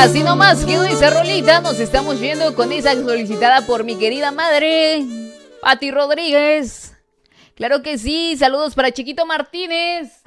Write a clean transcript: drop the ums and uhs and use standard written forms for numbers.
Así nomás quedó esa rolita. Nos estamos yendo con esa solicitada por mi querida madre, Pati Rodríguez. Claro que sí. Saludos para Chiquito Martínez.